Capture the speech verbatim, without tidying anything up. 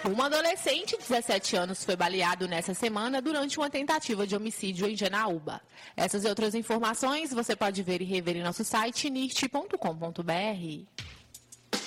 Um adolescente de dezessete anos foi baleado nessa semana durante uma tentativa de homicídio em Janaúba. Essas e outras informações você pode ver e rever em nosso site nirt ponto com ponto br.